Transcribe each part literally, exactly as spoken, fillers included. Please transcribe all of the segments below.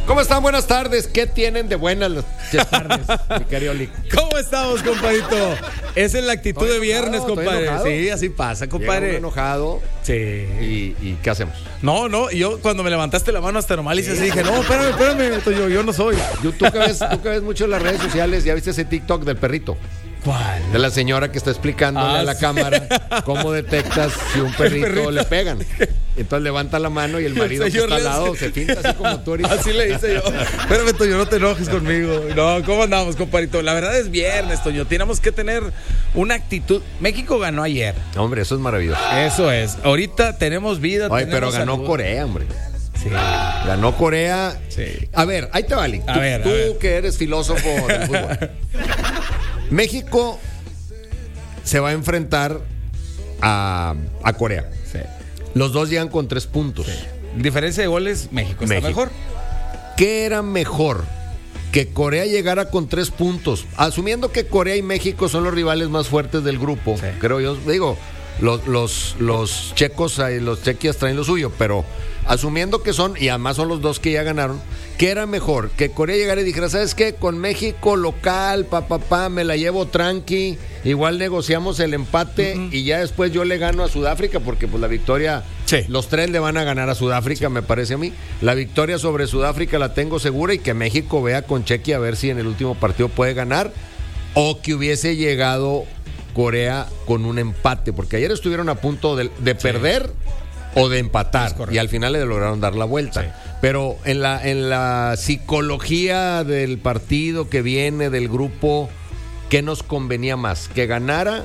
¿Cómo están? Buenas tardes. ¿Qué tienen de buenas las tardes, mi querido Lick? ¿Cómo estamos, compadrito? Esa es la actitud Estoy de viernes, enojado, compadre. estoy Sí, así pasa, Llega uno compadre. enojado. Sí. ¿Y, ¿Y qué hacemos? No, no, yo cuando me levantaste la mano hasta normal hice así, dije, no, espérame, espérame, yo, yo no soy. Yo, tú, que ves, tú que ves mucho en las redes sociales, ¿ya viste ese TikTok del perrito? ¿Cuál? De la señora que está explicándole Ah, a la sí. cámara cómo detectas si un perrito, perrito. le pegan. Entonces levanta la mano y el marido que señor está al le lado hace- se pinta así como tú ahorita. Así le hice yo. Espérame, Toño, no te enojes conmigo. No, ¿cómo andamos, compadrito? La verdad es viernes, Toño. Tenemos que tener una actitud. México ganó ayer. Hombre, eso es maravilloso. Eso es. Ahorita tenemos vida. Ay, tenemos pero ganó salud. Corea, hombre. Sí. Ganó Corea. Sí. A ver, ahí te vale. A Tú, ver, a tú ver. que eres filósofo del fútbol. México se va a enfrentar a, a Corea. Sí. Los dos llegan con tres puntos. Diferencia de goles, México está México. mejor. ¿Qué era mejor? Que Corea llegara con tres puntos. Asumiendo que Corea y México son los rivales más fuertes del grupo, Sí. creo yo. Digo, los, los, los checos y los chequias traen lo suyo, pero asumiendo que son, y además son los dos que ya ganaron, ¿qué era mejor? Que Corea llegara y dijera, ¿sabes qué? Con México local, pa, pa, pa, me la llevo tranqui, igual negociamos el empate uh-huh. y ya después yo le gano a Sudáfrica, porque pues la victoria, sí. los tres le van a ganar a Sudáfrica, sí. me parece a mí. La victoria sobre Sudáfrica la tengo segura y que México vea con Chequia a ver si en el último partido puede ganar, o que hubiese llegado Corea con un empate, porque ayer estuvieron a punto de, de sí. perder o de empatar y al final le lograron dar la vuelta. Sí. Pero en la en la psicología del partido que viene del grupo, ¿qué nos convenía más? ¿Que ganara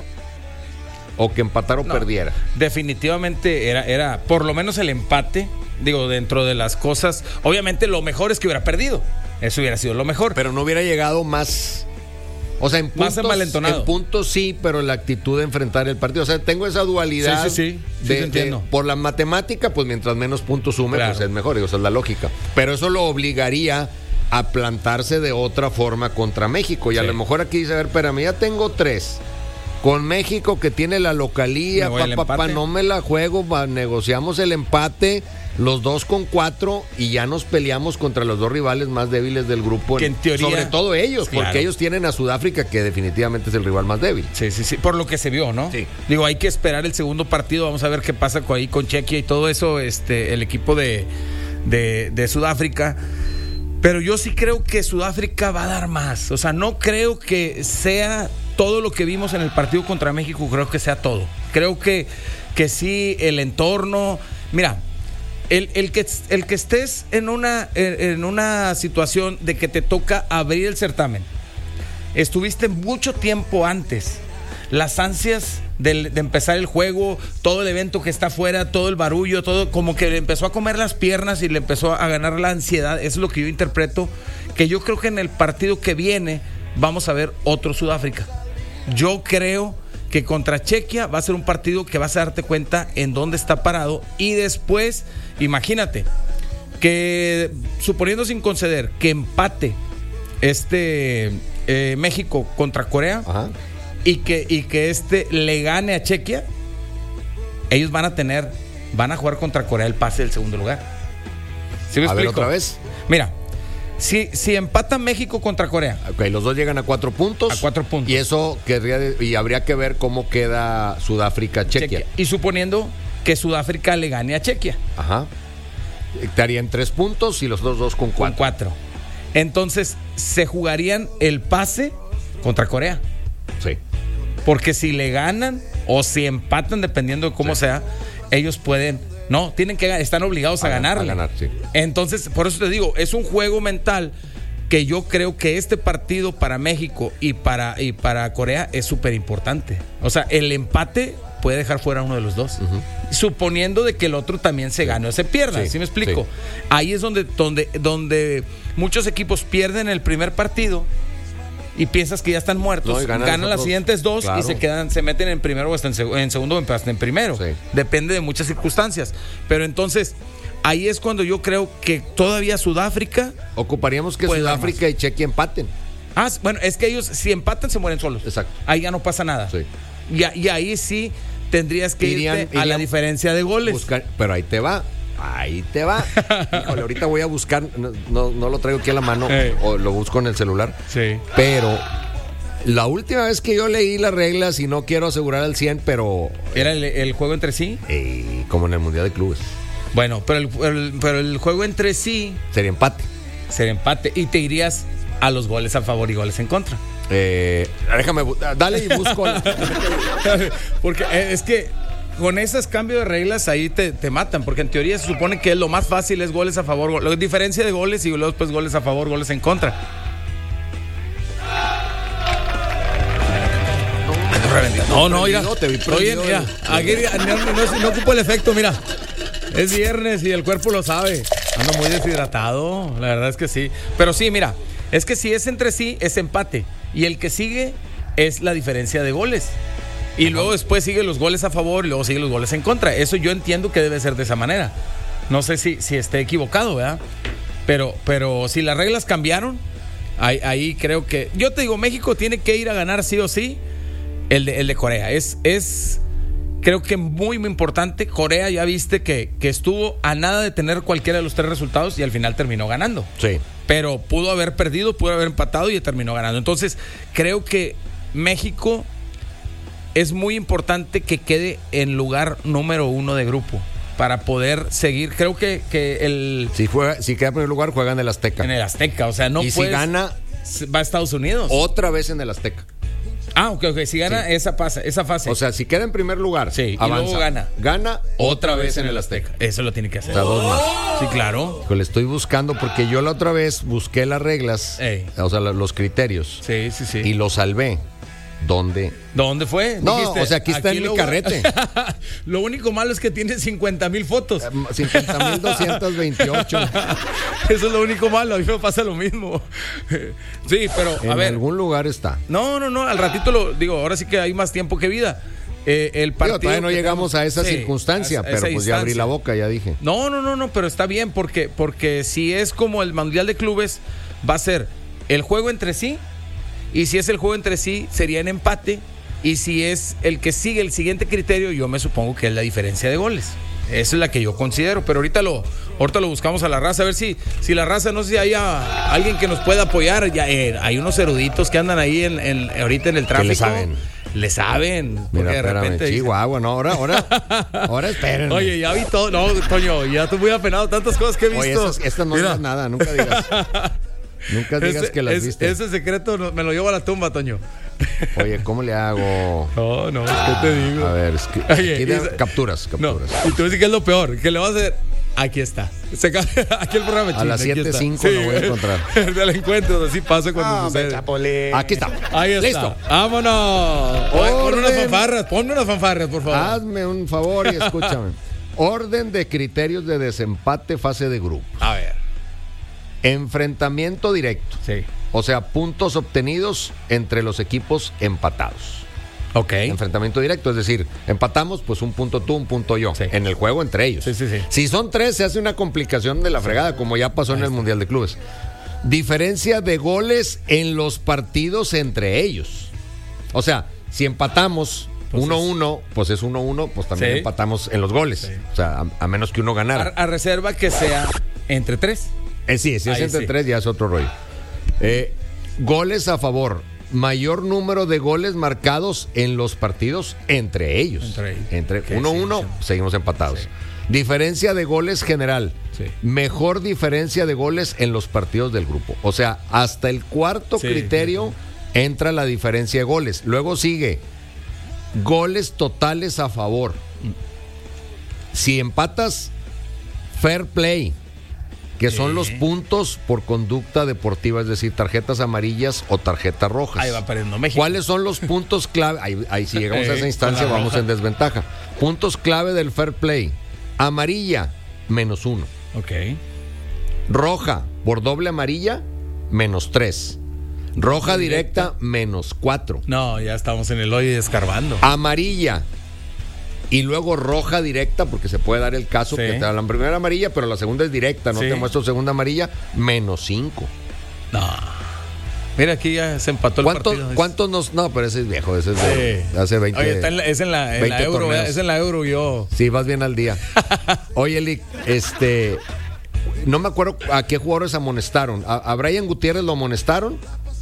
o que empatara o no, perdiera? Definitivamente era era por lo menos el empate, digo, dentro de las cosas. Obviamente lo mejor es que hubiera perdido. Eso hubiera sido lo mejor. Pero no hubiera llegado más. O sea, en puntos, más envalentonado. En puntos sí, pero la actitud de enfrentar el partido. O sea, tengo esa dualidad. Sí, sí, sí. sí de, te entiendo. De, por la matemática, pues mientras menos puntos sume, claro. pues es mejor. Digo, esa es la lógica. Pero eso lo obligaría a plantarse de otra forma contra México. Y sí. a lo mejor aquí dice, a ver, espérame, ya tengo tres. Con México que tiene la localía, papá, pa, pa, no me la juego, pa, negociamos el empate, los dos con cuatro y ya nos peleamos contra los dos rivales más débiles del grupo. Que en teoría, sobre todo ellos, claro. porque ellos tienen a Sudáfrica, que definitivamente es el rival más débil. Sí, sí, sí, por lo que se vio, ¿no? Sí. Digo, hay que esperar el segundo partido, vamos a ver qué pasa con, ahí con Chequia y todo eso, este, el equipo de, de, de Sudáfrica. Pero yo sí creo que Sudáfrica va a dar más. O sea, no creo que sea todo lo que vimos en el partido contra México, creo que sea todo. Creo que, que sí, el entorno. Mira, el, el, que, el que estés en una, en una situación de que te toca abrir el certamen, estuviste mucho tiempo antes. Las ansias de, de empezar el juego, todo el evento que está afuera, todo el barullo, todo como que le empezó a comer las piernas y le empezó a ganar la ansiedad. Eso es lo que yo interpreto, que yo creo que en el partido que viene vamos a ver otro Sudáfrica. Yo creo que contra Chequia va a ser un partido que vas a darte cuenta en dónde está parado y después, imagínate, que suponiendo sin conceder que empate este eh, México contra Corea. Ajá. Y que, y que este le gane a Chequia, ellos van a tener, van a jugar contra Corea el pase del segundo lugar. ¿Sí me a explico? ver, otra vez. Mira, si, si empata México contra Corea. Ok, los dos llegan a cuatro puntos. A cuatro puntos. Y eso querría, y habría que ver cómo queda Sudáfrica, Chequia. Chequia. Y suponiendo que Sudáfrica le gane a Chequia. Ajá. Estarían tres puntos y los dos dos con cuatro. Con cuatro. Entonces, se jugarían el pase contra Corea. Sí. Porque si le ganan o si empatan, dependiendo de cómo sí. sea, ellos pueden, no, tienen que, están obligados a, a ganarle. A ganar, sí. Entonces, por eso te digo, es un juego mental que yo creo que este partido para México y para, y para Corea es súper importante. O sea, el empate puede dejar fuera a uno de los dos. Uh-huh. Suponiendo de que el otro también se gane o se pierda, ¿sí, ¿sí me explico? Sí. Ahí es donde, donde, donde muchos equipos pierden el primer partido y piensas que ya están muertos, no, ganan, ganan las siguientes dos, claro. y se quedan, se meten en primero o hasta en, seg- en segundo o hasta en primero. Sí. Depende de muchas circunstancias. Pero entonces, ahí es cuando yo creo que todavía Sudáfrica. Ocuparíamos que Sudáfrica y Chequia empaten. Ah, bueno, es que ellos, si empatan, se mueren solos. Exacto. Ahí ya no pasa nada. Sí. Y, y ahí sí tendrías que irían, irte a irían la diferencia de goles. Buscar, pero ahí te va. Ahí te va. Híjole, ahorita voy a buscar, no, no, no lo traigo aquí a la mano, hey. o lo busco en el celular. Sí. Pero la última vez que yo leí las reglas, y no quiero asegurar al cien, pero... ¿Era el, el juego entre sí? Eh, como en el Mundial de Clubes. Bueno, pero el, el, pero el juego entre sí... Sería empate. Sería empate. Y te irías a los goles a favor y goles en contra. Eh, déjame, dale y busco. Porque es que con esos cambios de reglas ahí te, te matan. Porque en teoría se supone que lo más fácil es goles a favor. La diferencia de goles y luego después goles a favor, goles en contra. No, no, mira. Te vi Oye, mira, aquí no, no, no ocupo el efecto, mira. Es viernes y el cuerpo lo sabe. Ando muy deshidratado, la verdad es que sí. Pero sí, mira, es que si es entre sí, es empate. Y el que sigue es la diferencia de goles. Y Ajá. luego después sigue los goles a favor y luego sigue los goles en contra. Eso yo entiendo que debe ser de esa manera. No sé si, si esté equivocado, ¿verdad? Pero, pero si las reglas cambiaron, ahí, ahí creo que... Yo te digo, México tiene que ir a ganar sí o sí el de, el de Corea. Es... es Creo que muy, muy importante. Corea ya viste que, que estuvo a nada de tener cualquiera de los tres resultados y al final terminó ganando. Sí. Pero pudo haber perdido, pudo haber empatado y terminó ganando. Entonces, creo que México es muy importante que quede en lugar número uno de grupo para poder seguir. Creo que, que el... Si, juega, si queda en primer lugar, juega en el Azteca. En el Azteca, o sea, no y puedes, si gana... va a Estados Unidos. Otra vez en el Azteca. Ah, ok, ok. Si gana sí. esa, pasa, esa fase. O sea, si queda en primer lugar, sí, avanza. Y luego gana. Gana otra vez en el Azteca. Eso lo tiene que hacer. O sea, dos más. Sí, claro. Le estoy buscando porque yo la otra vez busqué las reglas, Ey. o sea, los criterios. Sí, sí, sí. Y lo salvé. ¿Dónde? ¿Dónde fue? No, Dijiste, o sea, aquí está aquí en lo... mi carrete. Lo único malo es que tiene cincuenta mil fotos. cincuenta mil doscientos veintiocho. Eso es lo único malo, a mí me pasa lo mismo. Sí, pero en a ver. En algún lugar está. No, no, no, al ratito lo digo, ahora sí que hay más tiempo que vida. Eh, el partido. Digo, todavía no llegamos tenemos, a esa sí, circunstancia, a, a pero esa pues instancia. Ya abrí la boca, ya dije. No, no, no, no, pero está bien porque, porque si es como el Mundial de Clubes, va a ser el juego entre sí, y si es el juego entre sí, sería en empate. Y si es el que sigue el siguiente criterio, yo me supongo que es la diferencia de goles. Esa es la que yo considero. Pero ahorita lo, ahorita lo buscamos a la raza. A ver si, si la raza, no sé si haya alguien que nos pueda apoyar. Ya, eh, hay unos eruditos que andan ahí en, en, ahorita en el tráfico. ¿Qué le saben? Le saben. Mira, de espérame, repente Chihuahua, no, ahora, ahora, ahora espérenme. Oye, ya vi todo. No, Toño, ya estoy muy apenado. Tantas cosas que he visto. Oye, estas, estas no digas nada, nunca digas. Nunca digas ese, que las es, viste. Ese secreto no, me lo llevo a la tumba, Toño. Oye, ¿cómo le hago? No, no, ¿qué te digo? A ver, es que, Oye, aquí de, esa, capturas, capturas. No, y tú dices que es lo peor, que le vas a hacer. Aquí está. Se, aquí el programa a las siete cinco sí, lo voy a encontrar. Te la encuentro, así pasa cuando ah, sucede. Chapole. Aquí está. Ahí está. Listo. Vámonos. Oye, ponme unas fanfarras, ponme unas fanfarras, por favor. Hazme un favor y escúchame. Orden de criterios de desempate, fase de grupo. A ver. Enfrentamiento directo. Sí. O sea, puntos obtenidos entre los equipos empatados. Ok. Enfrentamiento directo, es decir, empatamos, pues un punto tú, un punto yo. Sí. En el juego entre ellos. Sí, sí, sí. Si son tres, se hace una complicación de la fregada, como ya pasó en el Mundial de Clubes. Diferencia de goles en los partidos entre ellos. O sea, si empatamos uno uno, pues es uno uno, pues también sí. empatamos en los goles. Sí. O sea, a, a menos que uno ganara. A, a reserva que sea entre tres. Eh, sí, si es Ahí entre sí. tres ya es otro rollo. Eh, goles a favor. Mayor número de goles marcados en los partidos entre ellos. Entre ellos. Entre okay, uno uno, sí, sí. seguimos empatados. Sí. Diferencia de goles general. Sí. Mejor diferencia de goles en los partidos del grupo. O sea, hasta el cuarto sí, criterio sí. entra la diferencia de goles. Luego sigue goles totales a favor. Si empatas, fair play, que son sí. los puntos por conducta deportiva, es decir, tarjetas amarillas o tarjetas rojas. Ahí va perdiendo México. ¿Cuáles son los puntos clave? Ahí, ahí si llegamos a esa instancia vamos en desventaja. Puntos clave del fair play. Amarilla, menos uno. Ok. Roja, por doble amarilla, menos tres. Roja directa, directa, menos cuatro. No, ya estamos en el hoyo escarbando. Amarilla. Y luego roja directa, porque se puede dar el caso sí. que te dan la primera amarilla, pero la segunda es directa, no sí. te muestro segunda amarilla, menos cinco. No. Mira, aquí ya se empató el ¿Cuántos, partido. ¿Cuántos nos.? No, pero ese es viejo, ese es de Sí. hace veinte. Oye, está en la, es en la, en la Euro, torneos. ¿verdad? Es en la Euro, yo. Sí, vas bien al día. Oye, Lick, este. No me acuerdo a qué jugadores amonestaron. A, a Brian Gutiérrez lo amonestaron.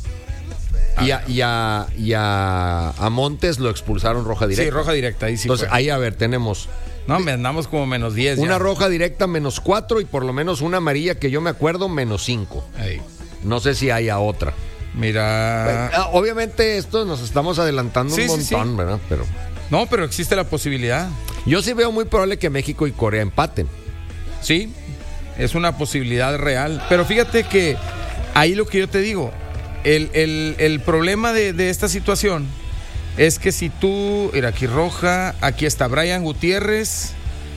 Y, a, y, a, y a, a Montes lo expulsaron roja directa. Sí, roja directa, ahí sí. Entonces, fue. ahí a ver, tenemos No, me andamos como menos diez. una ya. roja directa menos cuatro y por lo menos una amarilla que yo me acuerdo menos cinco. Ahí. No sé si haya otra. Mira. Ah, Obviamente esto nos estamos adelantando Sí, un sí, montón, sí. ¿verdad? Pero No, pero existe la posibilidad. yo sí veo muy probable que México y Corea empaten. Sí, es una posibilidad real. Pero fíjate que ahí lo que yo te digo, el, el, el problema de, de esta situación es que si tú, mira, aquí roja, aquí está Brian Gutiérrez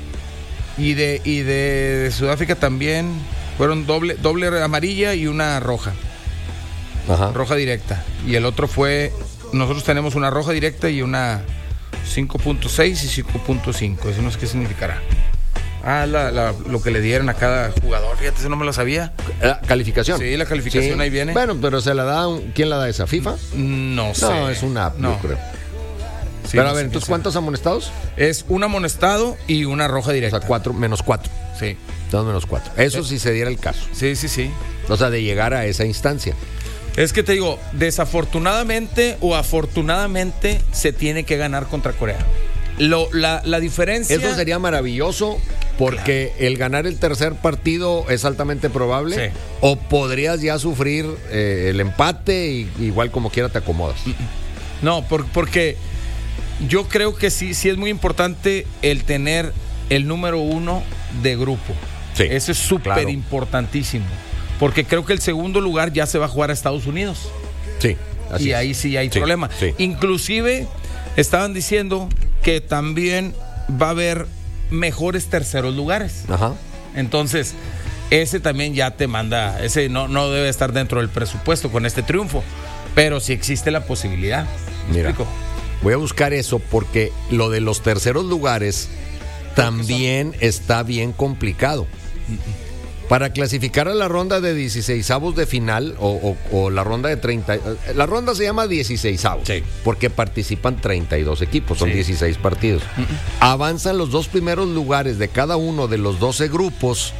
y de, y de, de Sudáfrica también fueron doble, doble amarilla y una roja, Ajá. roja directa. Y el otro fue, nosotros tenemos una roja directa y una cinco punto seis y cinco punto cinco. Eso no sé qué significará. Ah, la, la, lo que le dieron a cada jugador. Fíjate, eso no me lo sabía. La calificación. Sí, la calificación Sí. ahí viene. Bueno, pero se la da. un- ¿Quién la da esa? ¿FIFA? No sé. No, es una app, No. yo creo. Sí, pero no a ver, sé entonces, qué ¿cuántos amonestados? sea. Es un amonestado y una roja O directa. sea, cuatro, menos cuatro. Sí. Dos menos cuatro. Eso si se diera el caso. Sí, sí, sí. O sea, de llegar a esa instancia. Es que te digo, desafortunadamente o afortunadamente se tiene que ganar contra Corea. Lo, la, la diferencia. Eso sería maravilloso porque el ganar el tercer partido es altamente probable. Sí. O podrías ya sufrir eh, el empate y igual como quiera te acomodas. No, por- porque yo creo que sí, sí es muy importante el tener el número uno de grupo. Sí, Eso es súper claro. importantísimo. Porque creo que el segundo lugar ya se va a jugar a Estados Unidos. Sí. así y es. ahí sí hay Sí, problema. sí. Inclusive estaban diciendo que también va a haber mejores terceros lugares. Ajá. Entonces, ese también ya te manda, ese no, no debe estar dentro del presupuesto con este triunfo. Pero sí existe la posibilidad. ¿Me Mira, explico? voy a buscar eso porque lo de los terceros lugares también está bien complicado. Para clasificar a la ronda de dieciseisavos de final o, o- o la ronda de treinta, la ronda se llama dieciseisavos Sí. porque participan treinta y dos equipos, son Sí. dieciséis partidos. Avanzan los dos primeros lugares de cada uno de los doce grupos,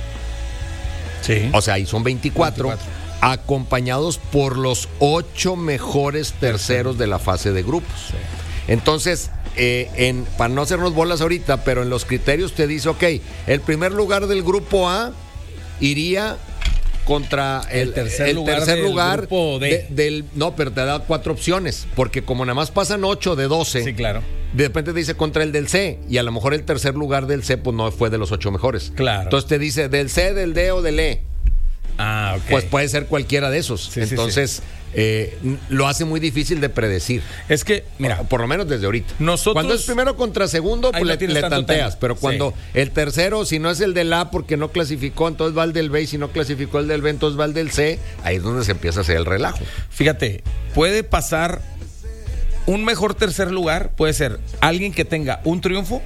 Sí. o sea, ahí son veinticuatro, veinticuatro. acompañados por los ocho mejores terceros de la fase de grupos. Entonces, eh, en, para no hacernos bolas ahorita, pero en los criterios te dice, ok, el primer lugar del grupo A iría contra el, El tercer el lugar tercer del lugar grupo D. de- del no, pero te da cuatro opciones, porque como nada más pasan ocho de doce, Sí, claro. de repente te dice contra el del C, y a lo mejor el tercer lugar del C pues no fue de los ocho mejores. Claro. Entonces te dice del C, del D o del E. Ah, ok. Pues puede ser cualquiera de esos. Sí, sí, Entonces, eh, n- lo hace muy difícil de predecir. Es que, mira, Por, por lo menos desde ahorita. Nosotros- Cuando es primero contra segundo, Ahí pues no le, tienes le tanto tanteas. tema. Pero cuando Sí. el tercero, si no es el del A porque no clasificó, entonces va el del B. Y si no clasificó el del B, entonces va el del C. Ahí es donde se empieza a hacer el relajo. fíjate, puede pasar un mejor tercer lugar, puede ser alguien que tenga un triunfo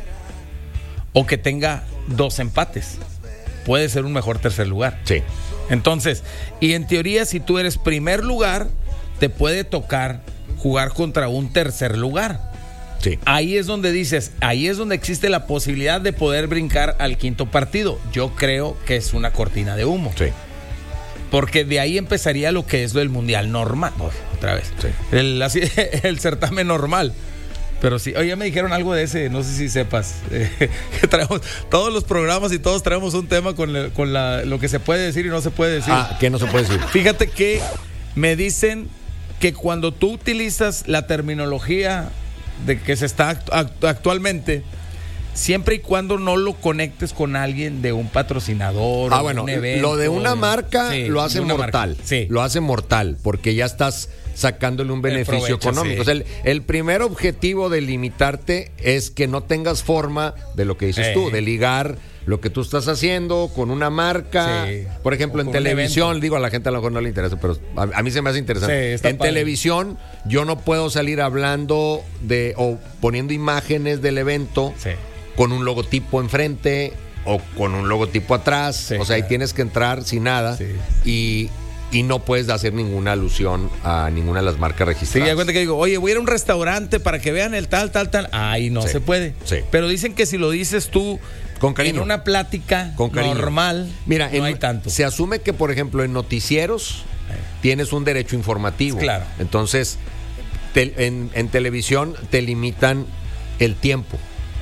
o que tenga dos empates. Puede ser un mejor tercer lugar. Sí. Entonces, y en teoría, si tú eres primer lugar, te puede tocar jugar contra un tercer lugar. Sí. Ahí es donde dices, ahí es donde existe la posibilidad de poder brincar al quinto partido. Yo creo que es una cortina de humo. Sí. Porque de ahí empezaría lo que es lo del mundial normal. Uf, otra vez. Sí. El, así, el certamen normal. Pero sí, oye, me dijeron algo de ese, no sé si sepas. eh, que traemos todos los programas y todos traemos un tema con, el- con la, lo que se puede decir y no se puede decir. Ah, ¿qué no se puede decir? Fíjate que me dicen que cuando tú utilizas la terminología de que se está act- act- actualmente, siempre y cuando no lo conectes con alguien de un patrocinador, Ah, o bueno, un evento, lo de una marca sí, lo hace de una mortal. marca. Sí. Lo hace mortal, porque ya estás sacándole un beneficio provecho, económico. sí. O sea, el, el primer objetivo de limitarte es que no tengas forma de lo que dices Eh. tú, de ligar lo que tú estás haciendo con una marca. Sí. Por ejemplo, O en con un televisión, evento. digo, a la gente a lo mejor no le interesa, pero a, a mí se me hace interesante. Sí, está en padre. televisión, yo no puedo salir hablando de o poniendo imágenes del evento Sí. con un logotipo enfrente o con un logotipo atrás. Sí, o sea, ahí claro. tienes que entrar sin nada. Sí. Y y no puedes hacer ninguna alusión a ninguna de las marcas Sí, registradas. da cuenta que digo, oye, voy a ir a un restaurante para que vean el tal, tal, tal. Ahí no Sí, se puede. sí. Pero dicen que si lo dices tú Con cariño. en una plática Con cariño. normal, Mira, no en- hay tanto. se asume que, por ejemplo, en noticieros tienes un derecho informativo. Claro. Entonces, te- en, en televisión te limitan el tiempo.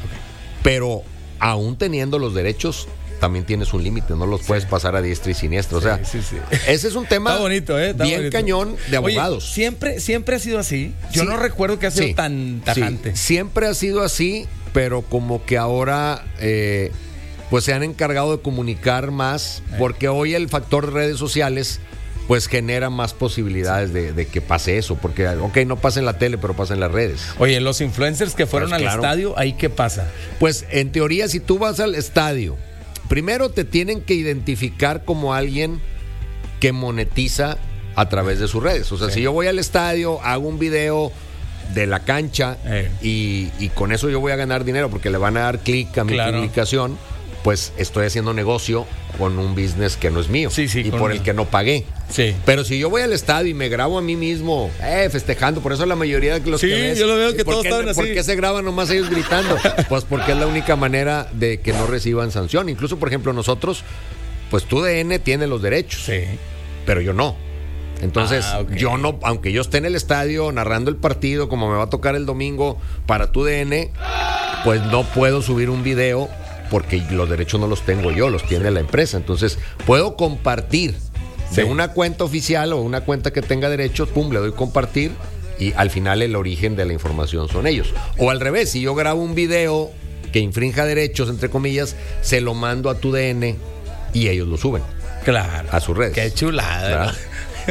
Pero aún teniendo los derechos, también tienes un límite. No los puedes pasar a diestra y siniestra. O sea, sí, sí. ese es un tema Está bonito, ¿eh? Está bien bonito. cañón de Oye, abogados. siempre, siempre ha sido así. Yo Sí. no recuerdo que ha sido Sí, tan sí. tajante. Siempre ha sido así, pero como que ahora eh, pues se han encargado de comunicar más, porque hoy el factor redes sociales pues genera más posibilidades de, de que pase eso, porque ok, no pasa en la tele, pero pasa en las redes. Oye, los influencers que fueron Pues, al claro. estadio, ¿ahí qué pasa? Pues en teoría, si tú vas al estadio, primero te tienen que identificar como alguien que monetiza a través de sus redes. O sea, Sí. si yo voy al estadio, hago un video de la cancha Eh. y, y con eso yo voy a ganar dinero porque le van a dar clic a mi Claro. publicación, pues estoy haciendo negocio con un business que no es mío Sí, sí, y con por un- el que no pagué. Sí. Pero si yo voy al estadio y me grabo a mí mismo, eh, festejando, por eso la mayoría de los Sí, que ves, yo lo veo que ¿por todos qué- estaban ¿Por así? qué se graban nomás ellos gritando? Pues porque es la única manera de que no reciban sanción. Incluso, por ejemplo, nosotros, pues tu D N tiene los derechos, Sí. pero yo no. Entonces, Ah, ok. yo no, aunque yo esté en el estadio narrando el partido, como me va a tocar el domingo para tu D N, pues no puedo subir un video porque los derechos no los tengo yo, los tiene la empresa. Entonces, puedo compartir Sí. de una cuenta oficial o una cuenta que tenga derechos, pum, le doy compartir y al final el origen de la información son ellos. O al revés, si yo grabo un video que infrinja derechos, entre comillas, se lo mando a tu D N y ellos lo suben Claro. a sus redes. Qué chulada. ¿Verdad?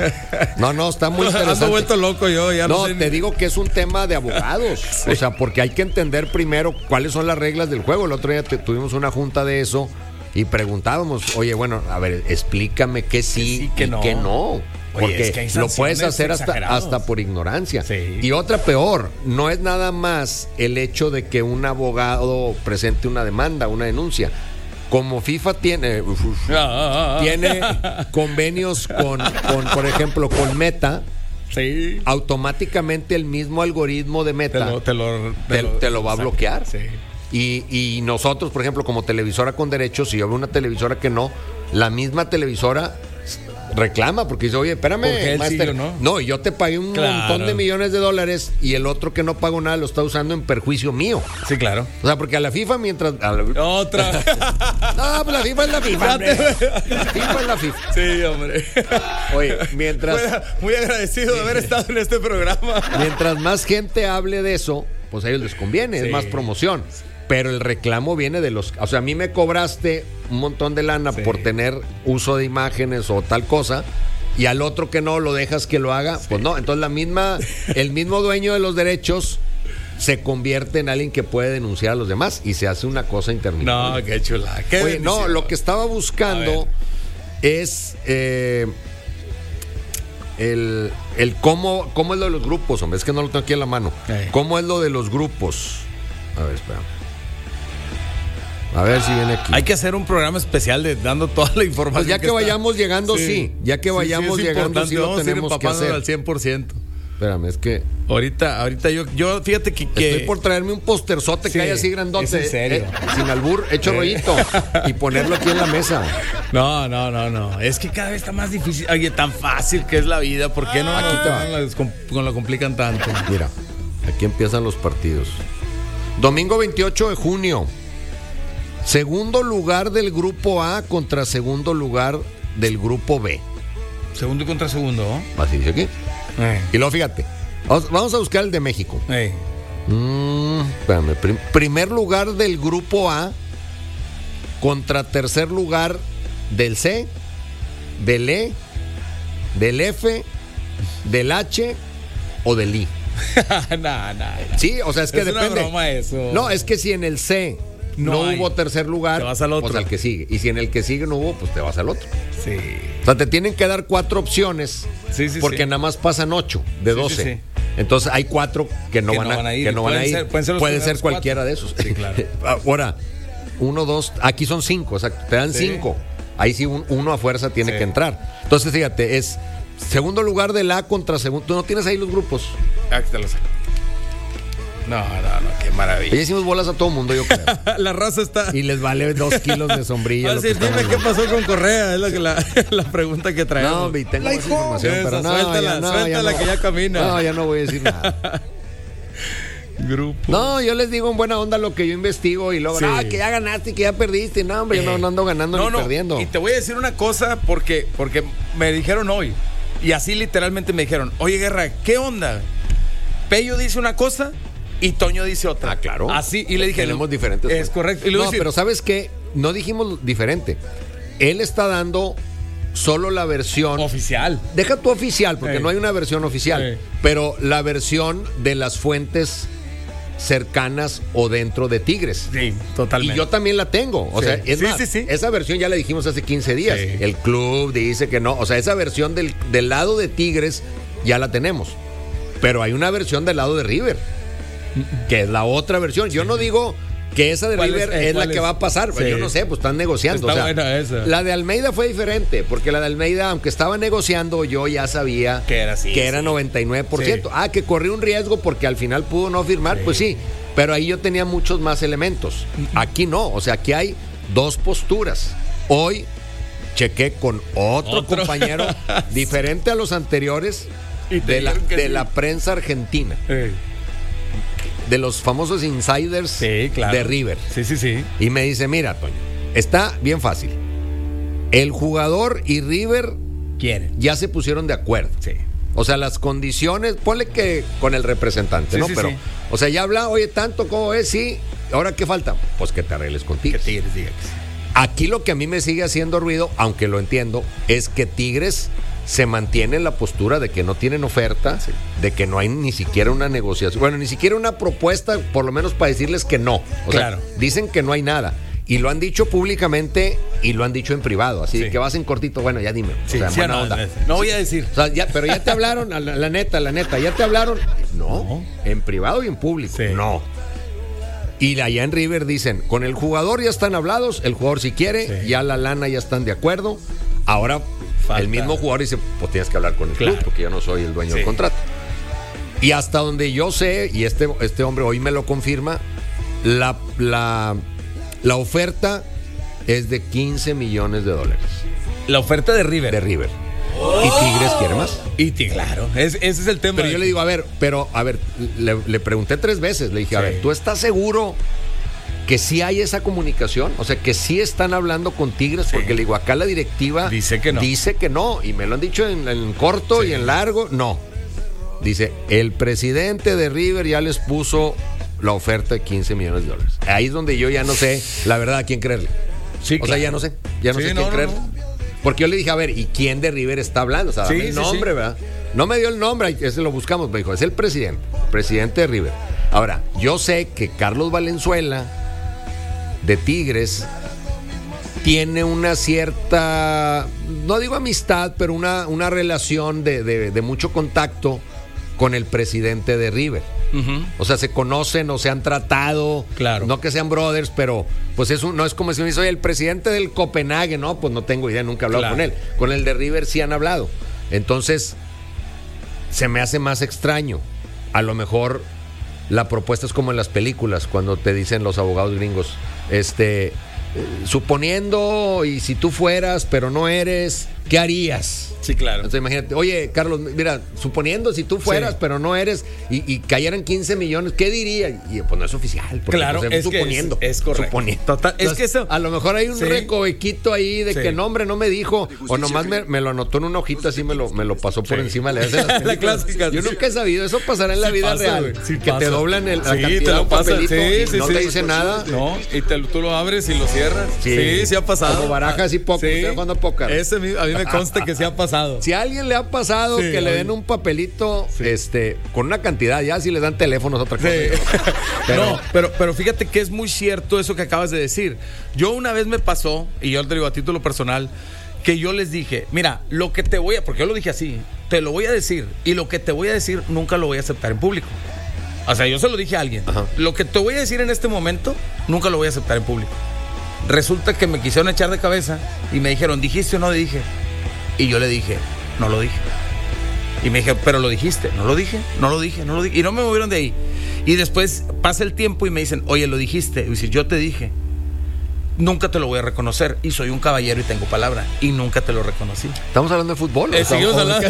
No, no, está muy interesante. Ando vuelto loco yo, ya no, No, sé te ni- digo que es un tema de abogados. O sea, porque hay que entender primero cuáles son las reglas del juego. El otro día te- tuvimos una junta de eso y preguntábamos, oye, bueno, a ver, explícame qué sí, sí, qué y no. qué no. Oye, Porque es que hay lo puedes sanciones hacer hasta, exageradas. hasta por ignorancia. Sí. Y otra peor, no es nada más el hecho de que un abogado presente una demanda, una denuncia. Como FIFA tiene... uf, uf, Ah, ah, ah. tiene convenios con, con, por ejemplo, con Meta, Sí. automáticamente el mismo algoritmo de Te Meta lo, te lo, te, te lo va a exacto. bloquear. Sí. Y, y nosotros, por ejemplo, como televisora con derechos, si yo veo una televisora que no, la misma televisora reclama porque dice, oye, espérame, Porque él Master. sí, ¿no? No, y yo te pagué un Claro. montón de millones de dólares y el otro que no pagó nada lo está usando en perjuicio mío. Sí, claro. O sea, porque a la FIFA mientras... a la- Otra. No, pues la FIFA es la FIFA, hombre. La FIFA es la FIFA. Sí, hombre. Oye, mientras... Bueno, muy agradecido de haber estado en este programa. Mientras más gente hable de eso, pues a ellos les conviene, Sí. es más promoción. Pero el reclamo viene de los... O sea, a mí me cobraste un montón de lana Sí. por tener uso de imágenes o tal cosa, y al otro que no lo dejas que lo haga, pues no. Entonces la misma, el mismo dueño de los derechos se convierte en alguien que puede denunciar a los demás y se hace una cosa interminable. No, qué chula. Qué Oye, no, bendición. lo que estaba A buscando es eh, el, el cómo, cómo es lo de los grupos, hombre. Es que no lo tengo aquí en la mano. Ey. ¿Cómo es lo de los grupos? A ver, espera. A ver si viene aquí. Hay que hacer un programa especial de dando toda la información. Pues ya que está. vayamos llegando, sí. Ya que vayamos es llegando, importante. sí lo Vamos a ir tenemos que empapándonos hacer. al cien por ciento. Espérame, es que Ahorita, ahorita yo, yo fíjate que, que estoy por traerme un posterzote Sí, que haya así grandote. es en serio. eh, sin albur, hecho Sí. rollito. Y ponerlo aquí en la mesa. No, no, no, no. Es que cada vez está más difícil. Oye, tan fácil que es la vida. ¿Por qué no Aquí te va. no la, descom- no la complican tanto? Mira, aquí empiezan los partidos. Domingo veintiocho de junio. Segundo lugar del grupo A contra segundo lugar del grupo B. Segundo y contra segundo, ¿no? Así dice aquí. Eh, Y luego fíjate. Vamos, vamos a buscar el de México. eh. Mm, espérame. Prim- primer lugar del grupo A contra tercer lugar del C, del E, del F, del H o del I. no, no, no. Sí, o sea, es que Es una depende. broma eso. No, es que si en el C no, No hay. hubo tercer lugar, Te vas al otro. pues al que sigue. Y si en el que sigue no hubo, pues te vas al otro. Sí. O sea, te tienen que dar cuatro opciones Sí, sí, porque sí. nada más pasan ocho de Sí, sí, doce. sí. Entonces hay cuatro que no, Que van, no a, van a ir. que no van a Pueden ir. ser- pueden ser los Puede ser primeros cualquiera cuatro. de esos. Sí, claro. Ahora, uno, dos, aquí son cinco, o sea, te dan Sí. cinco. ahí sí un, uno a fuerza tiene Sí. que entrar. Entonces, fíjate, es segundo lugar del A contra segundo. Tú no tienes ahí los grupos. Ah, que te lo saco. No, no, no, qué maravilla. Ya hicimos bolas a todo mundo, yo creo. La raza está. Y les vale dos kilos de sombrilla. Ah, lo sí, que dime estamos qué hablando. pasó con Correa, es la, que la, la pregunta que traemos. No, vi, tengo La más hijo. información, Esa, pero no, suéltala, ya no, suéltala ya no. que ya camina. No, ya no voy a decir nada. Grupo. No, yo les digo en buena onda lo que yo investigo y luego, Sí. ah, que ya ganaste y que ya perdiste. No, hombre, Eh, yo no, no ando ganando no, ni no, perdiendo. Y te voy a decir una cosa porque, porque me dijeron hoy. Y así literalmente me dijeron, oye, Guerra, ¿qué onda? Pello dice una cosa y Toño dice otra. Ah, claro. Así, y le dije. Tenemos diferentes. Es correcto. Y le voy a No, decir, pero ¿sabes qué? No dijimos diferente. Él está dando solo la versión. oficial. Deja tu oficial, porque Sí. no hay una versión oficial. Sí. Pero la versión de las fuentes cercanas o dentro de Tigres. Sí, totalmente. Y yo también la tengo. O Sí. sea, es Sí, más, sí, sí. esa versión ya la dijimos hace quince días. Sí. El club dice que no. O sea, esa versión del, del lado de Tigres ya la tenemos. Pero hay una versión del lado de River, que es la otra versión. Yo no digo que esa de ¿Cuál River es? es, Eh, la ¿cuál que es? va a pasar. Sí. Yo no sé, pues están negociando. Está o sea, buena esa. La de Almeida fue diferente, porque la de Almeida, aunque estaba negociando, yo ya sabía Que era así, que era sí. noventa y nueve por ciento. Sí. Ah, que corrió un riesgo porque al final pudo no firmar, Sí. pues sí. Pero ahí yo tenía muchos más elementos. Aquí no, o sea, aquí hay dos posturas. Hoy chequé con otro, Otro. compañero diferente a los anteriores Y te de, la, dijeron que de sí. la prensa argentina, Eh, de los famosos insiders Sí, claro. de River. Sí, sí, sí. Y me dice, mira, Toño, está bien fácil. El jugador y River Quieren. ya se pusieron de acuerdo. Sí. O sea, las condiciones, ponle que con el representante, Sí, ¿no? sí, Pero, sí. o sea, ya habla, oye, tanto, ¿cómo es? Sí. ¿Ahora qué falta? Pues que te arregles Que contigo. Tigres diga que sí. Aquí lo que a mí me sigue haciendo ruido, aunque lo entiendo, es que Tigres se mantiene en la postura de que no tienen oferta, Sí. de que no hay ni siquiera una negociación, bueno, ni siquiera una propuesta, por lo menos para decirles que no. O Claro. sea, dicen que no hay nada. Y lo han dicho públicamente y lo han dicho en privado. Así Sí. que vas en cortito, bueno, ya dime. Sí, o sea, sí, buena no, onda. no voy a decir. O sea, ya, pero ya te hablaron, la, la neta, la neta, ya te hablaron. No, No. en privado y en público. Sí. No. Y allá en River dicen, con el jugador ya están hablados, el jugador si quiere, Sí. ya la lana ya están de acuerdo. Ahora Falta. el mismo jugador dice, pues tienes que hablar con el Claro. club, porque yo no soy el dueño Sí. del contrato. Y hasta donde yo sé, y este, este hombre hoy me lo confirma, la, la, la oferta es de quince millones de dólares La oferta de River. de River. Y Tigres quiere más. Y ti- claro, es- ese es el tema. Pero yo le digo, a ver, pero, a ver, le, le pregunté tres veces, le dije, a Sí. ver, ¿tú estás seguro que sí hay esa comunicación? O sea, que sí están hablando con Tigres, Sí. porque le digo, acá la directiva Dice que no. dice que no, y me lo han dicho en, en corto Sí. y en largo, no. Dice, el presidente de River ya les puso la oferta de quince millones de dólares. Ahí es donde yo ya no sé, la verdad, a quién creerle. Sí, O sea, claro. ya no sé, ya no Sí, sé no, quién no, creerle. no. Porque yo le dije, a ver, ¿y quién de River está hablando? O sea, Sí, dame el sí, nombre, sí. ¿verdad? No me dio el nombre, ese lo buscamos, me dijo, es el presidente, presidente de River. Ahora, yo sé que Carlos Valenzuela, de Tigres, tiene una cierta, no digo amistad, pero una, una relación de, de- de mucho contacto con el presidente de River. Ujú. O sea, se conocen o se han tratado. Claro. No que sean brothers, pero pues es un, no es como si me dice, oye, el presidente del Copenhague, no, pues no tengo idea, nunca he hablado Claro. con él. Con el de River sí han hablado. Entonces, se me hace más extraño. A lo mejor la propuesta es como en las películas, cuando te dicen los abogados gringos, este, eh, suponiendo y si tú fueras, pero no eres, ¿qué harías? Sí, claro. Entonces imagínate, oye, Carlos, mira, suponiendo si tú fueras, Sí. pero no eres, y, y cayeran quince millones, ¿qué diría? Y pues no es oficial, porque Claro, pues, es que suponiendo. es- es correcto. Suponiendo. Total, es Entonces, que eso- a lo mejor hay un Sí. recovequito ahí de Sí. que nombre no me dijo, o nomás me, me lo anotó en una hojita así, me lo, me lo pasó por Sí. encima. Le hace las La películas. clásica, Yo sí. nunca he sabido, eso pasará en la Sí vida pasa, real. güey, sí que pasa. te doblan el, la Sí, cantidad te lo de un pasan. papelito Sí, y sí, no sí. te dice nada. No, y te- tú lo abres y lo cierras. Sí. Sí, sí, ha pasado. Como barajas y póker, estoy jugando póker. Ese a mí, a mí me consta que sí ha pasado. Si a alguien le ha pasado Sí, que le a den mí- un papelito este, con una cantidad, ya si les dan teléfonos, otra cosa. Sí. Pero- no, pero, pero fíjate que es muy cierto eso que acabas de decir. Yo una vez me pasó, y yo te digo a título personal, que yo les dije, mira, lo que te voy a, porque yo lo dije así, te lo voy a decir, y lo que te voy a decir nunca lo voy a aceptar en público. O sea, yo se lo dije a alguien. Ajá. Lo que te voy a decir en este momento, nunca lo voy a aceptar en público. Resulta que me quisieron echar de cabeza y me dijeron, ¿dijiste o no dije? Y yo le dije, no lo dije. Y me dijeron, pero lo dijiste. No lo dije, no lo dije, no lo dije. Y no me movieron de ahí. Y después pasa el tiempo y me dicen, oye, lo dijiste. Y dice, yo te dije. Nunca te lo voy a reconocer. Y soy un caballero y tengo palabra. Y nunca te lo reconocí. ¿Estamos hablando de fútbol? Eh, seguimos hablando.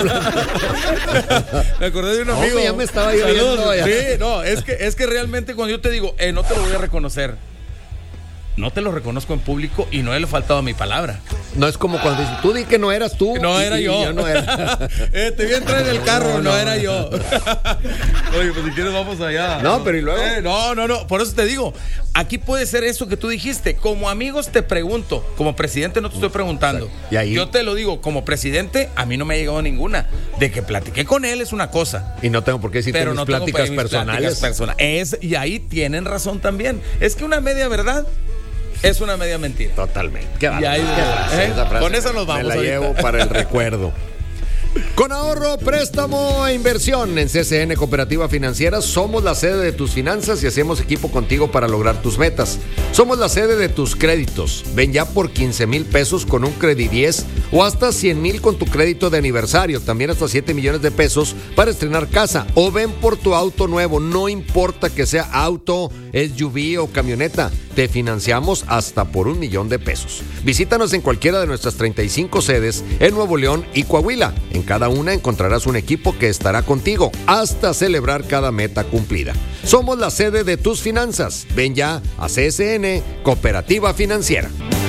Me acordé de un amigo. No, ya me estaba lloviendo. Sí, no, es que, es que realmente cuando yo te digo, eh, no te lo voy a reconocer, no te lo reconozco en público y no he faltado a mi palabra. No es como cuando dices, tú di que no eras tú. No y, era y yo. yo no era. eh, te vi entrar en el carro, no, no, no era no. yo. Oye, pues si quieres vamos allá. No, pero ¿y luego? Eh, no, no, no. Por eso te digo, aquí puede ser eso que tú dijiste. Como amigos te pregunto, como presidente no te estoy preguntando. ¿Y ahí? Yo te lo digo, como presidente a mí no me ha llegado ninguna. De que platiqué con él es una cosa. Y no tengo por qué decirte pero mis no pláticas tengo personales. Pláticas persona- es, y ahí tienen razón también. Es que una media verdad es una media mentira. Totalmente. Qué Y ahí, qué frase, ¿eh? esa frase. Con eso nos vamos Me la ahorita. llevo para el recuerdo. Con ahorro, préstamo e inversión en C C N Cooperativa Financiera somos la sede de tus finanzas y hacemos equipo contigo para lograr tus metas. Somos la sede de tus créditos. Ven ya por quince mil pesos con un Credi diez o hasta cien mil con tu crédito de aniversario. También hasta siete millones de pesos para estrenar casa. O ven por tu auto nuevo. No importa que sea auto, S U V o camioneta. Te financiamos hasta por un millón de pesos. Visítanos en cualquiera de nuestras treinta y cinco sedes en Nuevo León y Coahuila. En cada una encontrarás un equipo que estará contigo hasta celebrar cada meta cumplida. Somos la sede de tus finanzas. Ven ya a C S N Cooperativa Financiera.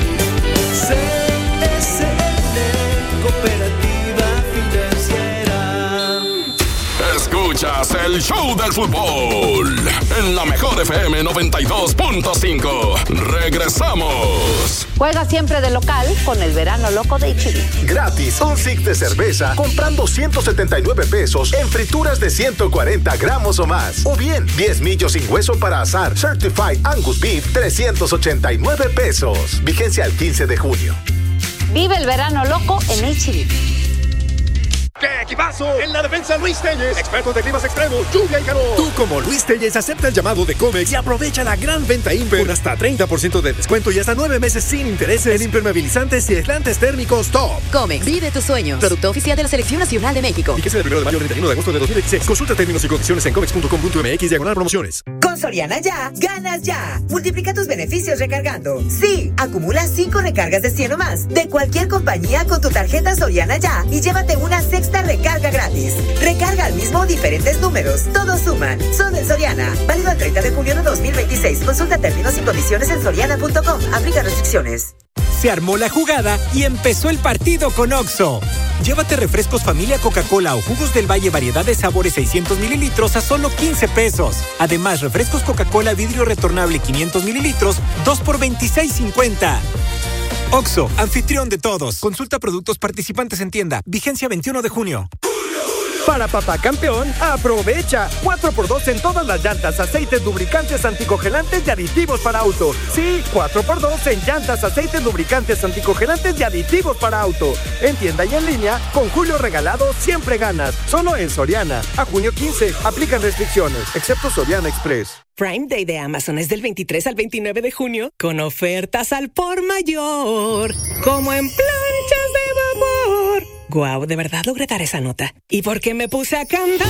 C S N Cooperativa Financiera. Escuchas el show del fútbol en la mejor F M noventa y dos punto cinco. Regresamos. Juega siempre de local con el verano loco de H E B. Gratis, un six de cerveza comprando ciento setenta y nueve pesos en frituras de ciento cuarenta gramos o más. O bien, diez millos sin hueso para asar Certified Angus Beef, trescientos ochenta y nueve pesos. Vigencia al quince de junio. Vive el verano loco en H E B. ¡Qué equipazo! En la defensa Luis Telles, expertos de climas extremos, lluvia y calor. Tú como Luis Telles acepta el llamado de Comex y aprovecha la gran venta Imper con hasta treinta por ciento de descuento y hasta nueve meses sin intereses en impermeabilizantes y aislantes térmicos top. Comex, vive tus sueños. Producto oficial de la Selección Nacional de México. Fíjese del primero de mayo al treinta y uno de agosto de dos mil dieciséis. Consulta términos y condiciones en comex punto com punto m x diagonal promociones. Con Soriana Ya, ganas ya. Multiplica tus beneficios recargando. Sí, acumula cinco recargas de cien o más de cualquier compañía con tu tarjeta Soriana Ya y llévate una sexta recarga gratis. Recarga al mismo diferentes números. Todos suman. Solo en Soriana. Válido al treinta de junio de dos mil veintiséis. Consulta términos y condiciones en soriana punto com. Aplica restricciones. Se armó la jugada y empezó el partido con Oxxo. Llévate refrescos familia Coca-Cola o jugos del Valle variedad de sabores seiscientos mililitros a solo quince pesos. Además, refrescos Coca-Cola vidrio retornable quinientos mililitros, dos por veintiséis cincuenta. Oxxo, anfitrión de todos. Consulta productos participantes en tienda. Vigencia veintiuno de junio. Para Papá Campeón, aprovecha cuatro por dos en todas las llantas, aceites, lubricantes, anticongelantes y aditivos para auto. Sí, cuatro por dos en llantas, aceites, lubricantes, anticongelantes y aditivos para auto. En tienda y en línea, con Julio Regalado siempre ganas. Solo en Soriana. A junio quince, aplican restricciones, excepto Soriana Express. Prime Day de Amazon es del veintitrés al veintinueve de junio, con ofertas al por mayor, como en planchas de vapor. Guau, de verdad logré dar esa nota. ¿Y por qué me puse a cantar?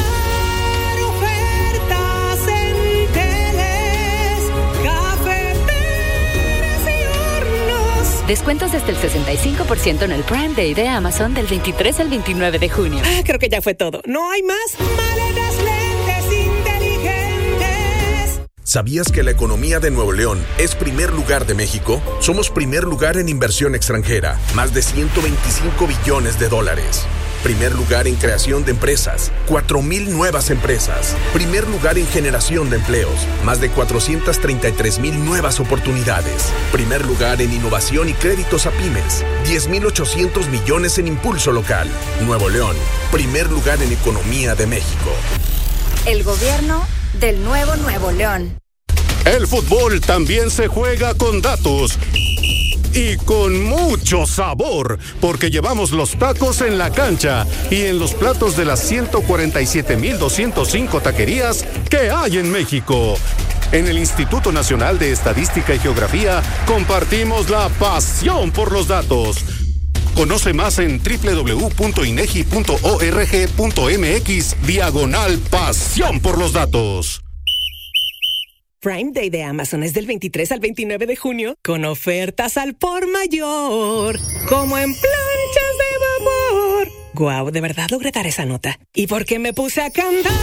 Ofertas en teles, cafeteras y hornos. Descuentos desde el sesenta y cinco por ciento en el Prime Day de Amazon del veintitrés al veintinueve de junio. Ah, creo que ya fue todo. ¿No hay más? Maletas, lentes inteligentes. ¿Sabías que la economía de Nuevo León es primer lugar de México? Somos primer lugar en inversión extranjera, más de ciento veinticinco billones de dólares. Primer lugar en creación de empresas, cuatro mil nuevas empresas. Primer lugar en generación de empleos, más de cuatrocientas treinta y tres mil nuevas oportunidades. Primer lugar en innovación y créditos a pymes, diez mil ochocientos millones en impulso local. Nuevo León, primer lugar en economía de México. El gobierno del nuevo Nuevo León. El fútbol también se juega con datos y con mucho sabor, porque llevamos los tacos en la cancha y en los platos de las ciento cuarenta y siete mil doscientas cinco taquerías que hay en México. En el Instituto Nacional de Estadística y Geografía compartimos la pasión por los datos. Conoce más en doble u doble u doble u punto inegi punto org punto mx diagonal pasión por los datos. Prime Day de Amazon es del veintitrés al veintinueve de junio con ofertas al por mayor, como en planchas de vapor. Guau, de verdad logré dar esa nota. ¿Y por qué me puse a cantar?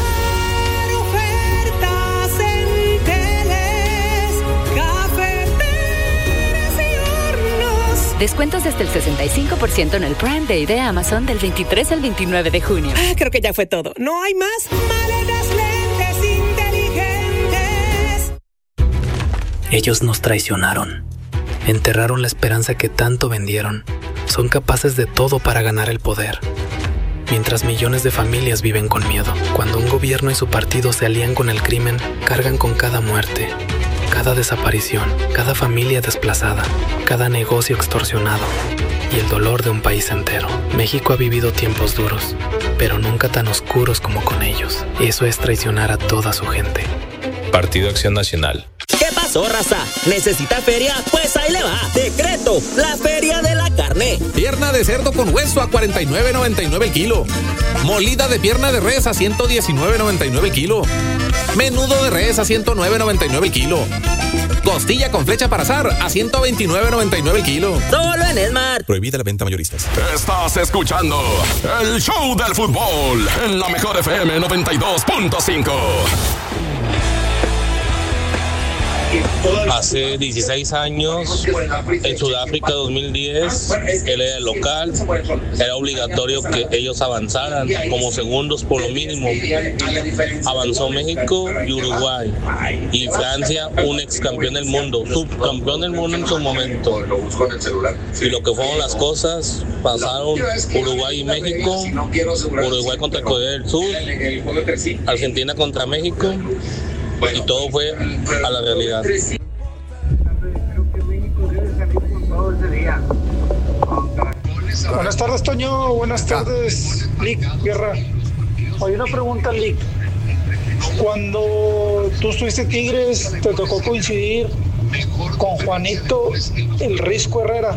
Ofertas en teles, cafeteras y hornos. Descuentos desde el sesenta y cinco por ciento en el Prime Day de Amazon del veintitrés al veintinueve de junio. Ah, creo que ya fue todo. ¿No hay más? Maletas, lentes inteligentes. Ellos nos traicionaron. Enterraron la esperanza que tanto vendieron. Son capaces de todo para ganar el poder. Mientras millones de familias viven con miedo. Cuando un gobierno y su partido se alían con el crimen, cargan con cada muerte, cada desaparición, cada familia desplazada, cada negocio extorsionado y el dolor de un país entero. México ha vivido tiempos duros, pero nunca tan oscuros como con ellos. Eso es traicionar a toda su gente. Partido Acción Nacional. ¿Qué pasó, raza? ¿Necesita feria? Pues ahí le va. Decreto, la feria de la carne. Pierna de cerdo con hueso a cuarenta y nueve noventa y nueve el kilo. Molida de pierna de res a ciento diecinueve noventa y nueve el kilo. Menudo de res a ciento nueve noventa y nueve el kilo. Costilla con flecha para asar a ciento veintinueve noventa y nueve el kilo. Solo en Esmar. Prohibida la venta mayoristas. Estás escuchando el show del fútbol en la mejor F M noventa y dos punto cinco. Hace dieciséis años, en Sudáfrica dos mil diez, él era el local, era obligatorio que ellos avanzaran como segundos por lo mínimo. Avanzó México y Uruguay, y Francia, un ex campeón del mundo, subcampeón del mundo en su momento. Y lo que fueron las cosas, pasaron Uruguay y México, Uruguay contra Corea del Sur, Argentina contra México, y todo fue a la realidad. Buenas tardes, Toño. Buenas tardes, Lick Guerra. Oye, una pregunta, Lick. Cuando tú estuviste en Tigres, te tocó coincidir con Juanito el Risco Herrera,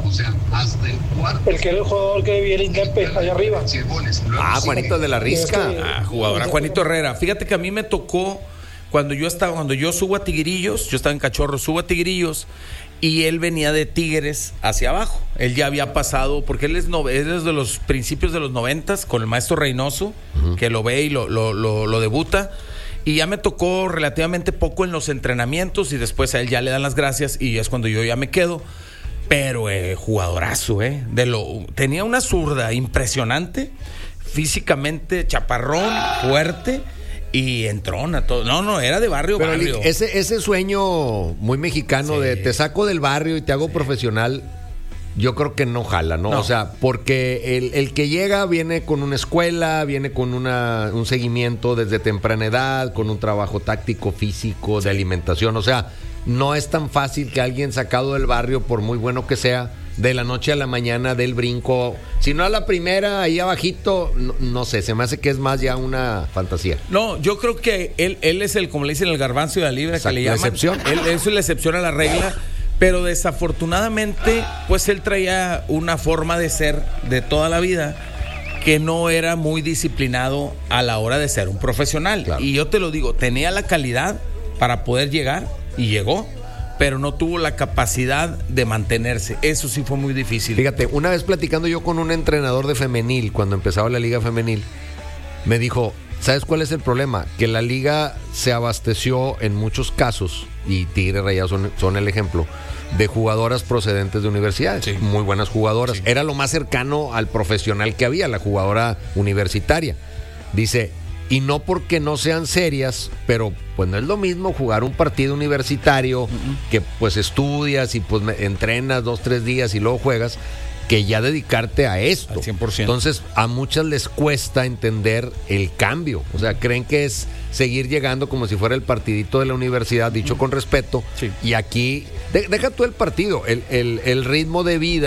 el que era el jugador que vivía el Indepe allá arriba. Ah, Juanito de la Risca. Ah, jugador. Juanito Herrera. Fíjate que a mí me tocó cuando yo estaba, cuando yo subo a Tigrillos, yo estaba en Cachorro, subo a Tigrillos, y él venía de Tigres hacia abajo. Él ya había pasado, porque él es, no, él es de los principios de los noventas, con el maestro Reynoso, uh-huh. que lo ve y lo, lo, lo, lo debuta. Y ya me tocó relativamente poco en los entrenamientos, y después a él ya le dan las gracias, y es cuando yo ya me quedo. Pero eh, jugadorazo, ¿eh? De lo, tenía una zurda impresionante, físicamente chaparrón, fuerte, y entrona todo. No, no, era de barrio, Pero barrio. Ese, ese sueño muy mexicano, sí, de te saco del barrio y te hago, sí, profesional, yo creo que no jala, ¿no? no. O sea, porque el, el que llega viene con una escuela, viene con una, un seguimiento desde temprana edad, con un trabajo táctico, físico, sí, de alimentación. O sea, no es tan fácil que alguien sacado del barrio, por muy bueno que sea, de la noche a la mañana del brinco, si no a la primera, ahí abajito, no, no sé, se me hace que es más ya una fantasía. No, yo creo que él, él es el, como le dicen, el garbanzo de la libra, exacto, que le llaman. La excepción. Él, eso es la excepción a la regla, pero desafortunadamente, pues él traía una forma de ser de toda la vida que no era muy disciplinado a la hora de ser un profesional. Claro. Y yo te lo digo, tenía la calidad para poder llegar, y llegó, pero no tuvo la capacidad de mantenerse. Eso sí fue muy difícil. Fíjate, una vez platicando yo con un entrenador de femenil, cuando empezaba la liga femenil, me dijo, ¿sabes cuál es el problema? Que la liga se abasteció en muchos casos, y Tigres Rayados son, son el ejemplo, de jugadoras procedentes de universidades, sí, muy buenas jugadoras. Sí. Era lo más cercano al profesional que había, la jugadora universitaria. Dice, y no porque no sean serias, pero pues no es lo mismo jugar un partido universitario, uh-huh, que pues estudias y pues entrenas dos, tres días y luego juegas, que ya dedicarte a esto. Al cien por ciento. Entonces, a muchas les cuesta entender el cambio. O sea, creen que es seguir llegando como si fuera el partidito de la universidad, dicho con respeto. Sí. Y aquí, de, deja tú el partido, el, el, el ritmo de vida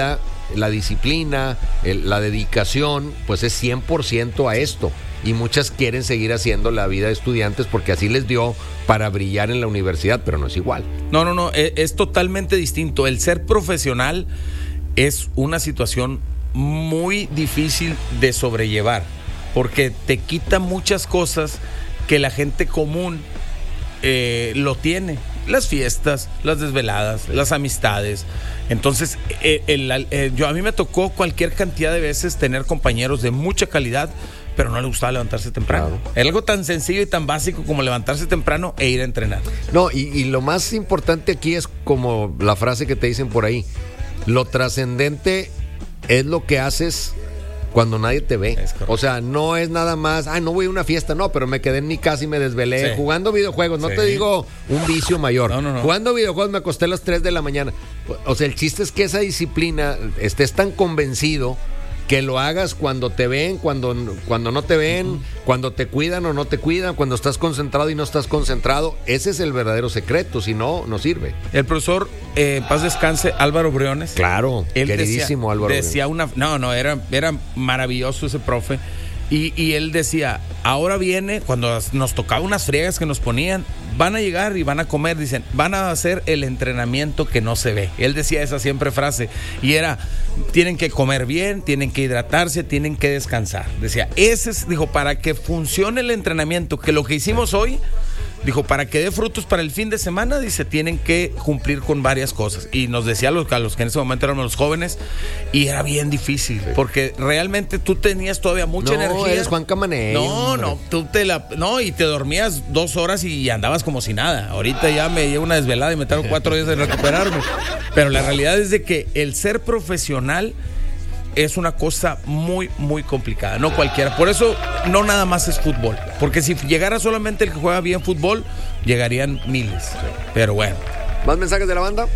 la disciplina, el, la dedicación, pues es cien por ciento a esto. Y muchas quieren seguir haciendo la vida de estudiantes porque así les dio para brillar en la universidad, pero no es igual. No, no, no, es, es totalmente distinto. El ser profesional es una situación muy difícil de sobrellevar porque te quita muchas cosas que la gente común eh, lo tiene. Las fiestas, las desveladas, las amistades. Entonces, eh, el, eh, yo a mí me tocó cualquier cantidad de veces tener compañeros de mucha calidad, pero no le gustaba levantarse temprano. Claro. Es algo tan sencillo y tan básico como levantarse temprano e ir a entrenar. No, y, y lo más importante aquí es como la frase que te dicen por ahí. Lo trascendente es lo que haces cuando nadie te ve. O sea, no es nada más, ah, no voy a una fiesta, no, pero me quedé en mi casa y me desvelé sí. jugando videojuegos. No sí. te digo un vicio mayor. No, no, no. Jugando videojuegos me acosté a las tres de la mañana. O sea, el chiste es que esa disciplina, estés tan convencido que lo hagas cuando te ven, cuando, cuando no te ven, uh-huh. cuando te cuidan o no te cuidan, cuando estás concentrado y no estás concentrado. Ese es el verdadero secreto, si no, no sirve. El profesor, eh, paz descanse, Álvaro Briones. Claro, él queridísimo decía, Álvaro decía Briones. una, no, no, era, era maravilloso ese profe. Y, y él decía, ahora viene, cuando nos tocaba unas friegas que nos ponían, van a llegar y van a comer, dicen, van a hacer el entrenamiento que no se ve. Él decía esa siempre frase, y era, tienen que comer bien, tienen que hidratarse, tienen que descansar. Decía, ese es, dijo, para que funcione el entrenamiento, que lo que hicimos hoy, dijo, para que dé frutos para el fin de semana, dice, tienen que cumplir con varias cosas. Y nos decía a los, a los que en ese momento éramos los jóvenes, y era bien difícil, sí. porque realmente tú tenías todavía mucha no, energía. Eres Juan Camaney. No, hombre. no, tú te la, no, y te dormías dos horas y andabas como si nada. Ahorita ya me llevo una desvelada y me tardo cuatro días en recuperarme. Pero la realidad es de que el ser profesional es una cosa muy, muy complicada, no cualquiera. Por eso no nada más es fútbol, porque si llegara solamente el que juega bien fútbol, llegarían miles. Pero bueno. ¿Más mensajes de la banda?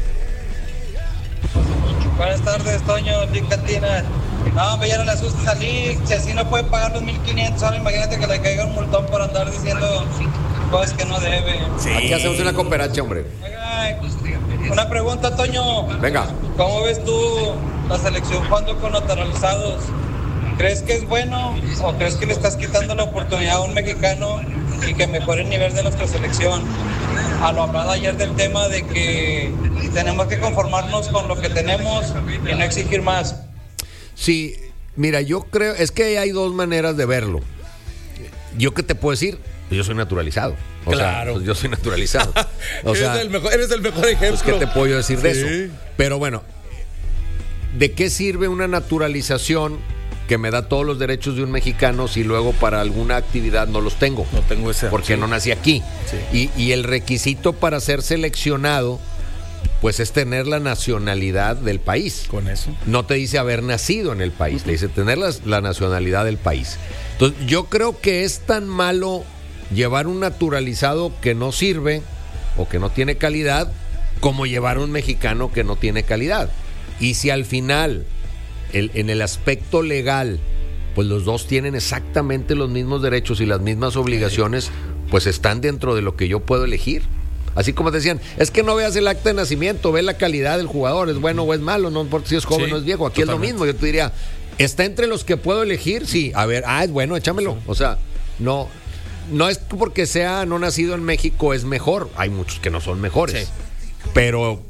Buenas tardes, Toño, Lick Cantina. No, me ya no le asustes a Lick, si así no puede pagar los mil quinientos, ahora imagínate que le caiga un multón por andar diciendo cosas que no debe. Sí. Aquí hacemos una cooperacha, hombre. Oiga, una pregunta, Toño. Venga. ¿Cómo ves tú la selección jugando con naturalizados? ¿Crees que es bueno o crees que le estás quitando la oportunidad a un mexicano y que mejore el nivel de nuestra selección? A lo hablado ayer del tema de que tenemos que conformarnos con lo que tenemos y no exigir más. Sí, mira, yo creo, es que hay dos maneras de verlo. Yo qué te puedo decir, yo soy naturalizado. O claro. sea, pues yo soy naturalizado. O eres, sea, el mejor, eres el mejor ejemplo. Pues, ¿qué te puedo decir de sí. eso? Pero bueno, ¿de qué sirve una naturalización que me da todos los derechos de un mexicano si luego para alguna actividad no los tengo? No tengo ese. Porque sí. no nací aquí. Sí. Y, y el requisito para ser seleccionado, pues es tener la nacionalidad del país. Con eso. No te dice haber nacido en el país, uh-huh. te dice tener la, la nacionalidad del país. Entonces, yo creo que es tan malo llevar un naturalizado que no sirve o que no tiene calidad como llevar un mexicano que no tiene calidad. Y si al final, el, en el aspecto legal, pues los dos tienen exactamente los mismos derechos y las mismas obligaciones, pues están dentro de lo que yo puedo elegir. Así como te decían, es que no veas el acta de nacimiento, ve la calidad del jugador, es bueno o es malo, no importa si es joven sí, o es viejo, aquí totalmente. Es lo mismo. Yo te diría, ¿está entre los que puedo elegir? Sí, a ver, ah, es bueno, échamelo. O sea, no, no es porque sea no nacido en México es mejor, hay muchos que no son mejores, sí. pero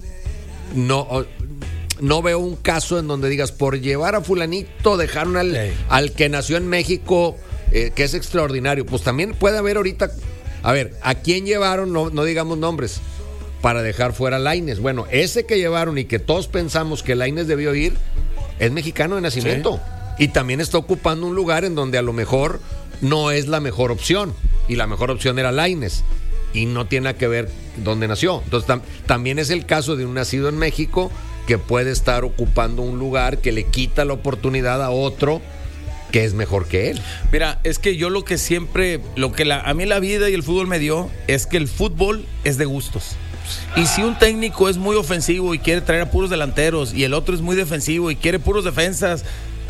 no, no veo un caso en donde digas, por llevar a fulanito dejaron al, sí. al que nació en México, eh, que es extraordinario. Pues también puede haber ahorita... A ver, ¿a quién llevaron? No, no digamos nombres, para dejar fuera a Lainez. Bueno, ese que llevaron y que todos pensamos que Lainez debió ir, es mexicano de nacimiento. Sí. Y también está ocupando un lugar en donde a lo mejor no es la mejor opción. Y la mejor opción era Lainez. Y no tiene nada que ver dónde nació. Entonces tam- también es el caso de un nacido en México que puede estar ocupando un lugar que le quita la oportunidad a otro que es mejor que él. Mira, es que yo lo que siempre, lo que la, a mí la vida y el fútbol me dio, es que el fútbol es de gustos. Y si un técnico es muy ofensivo y quiere traer a puros delanteros y el otro es muy defensivo y quiere puros defensas,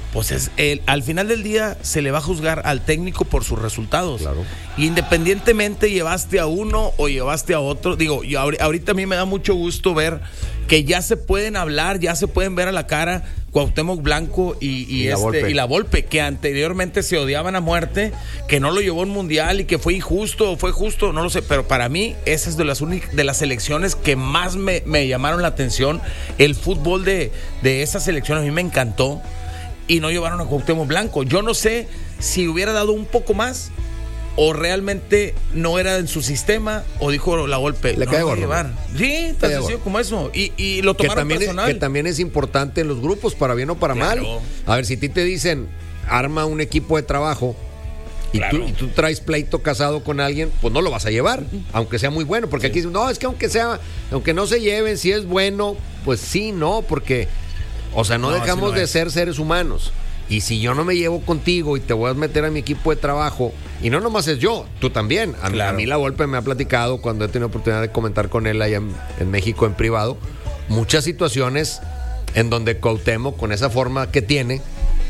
pues es el, al final del día se le va a juzgar al técnico por sus resultados. Claro. Independientemente llevaste a uno o llevaste a otro. Digo, yo ahorita a mí me da mucho gusto ver que ya se pueden hablar, ya se pueden ver a la cara Cuauhtémoc Blanco y, y, Y la este, Volpe. y la Volpe, que anteriormente se odiaban a muerte, que no lo llevó a un mundial y que fue injusto o fue justo, no lo sé, pero para mí esa es de las únicas, de las selecciones que más me, me llamaron la atención. El fútbol de, de esa selección a mí me encantó y no llevaron a Cuauhtémoc Blanco. Yo no sé si hubiera dado un poco más o realmente no era en su sistema o dijo la Volpe, Le no cae lo voy a gordo. llevar. Sí, tan sencillo como eso. Y, y lo que tomaron también, es, personal. que también es importante en los grupos, para bien o para Claro. mal. A ver, si a ti te dicen, arma un equipo de trabajo y, Claro. tú, y tú traes pleito casado con alguien, pues no lo vas a llevar, aunque sea muy bueno. Porque aquí dicen, no, es que aunque sea, aunque no se lleven, si es bueno, pues sí, no, porque, o sea, no, No, dejamos así no de es. ser seres humanos. Y si yo no me llevo contigo y te voy a meter a mi equipo de trabajo, y no nomás es yo, tú también. A, Claro. a mí la Volpe me ha platicado cuando he tenido oportunidad de comentar con él allá en, en México en privado, muchas situaciones en donde Cuauhtémoc, con esa forma que tiene,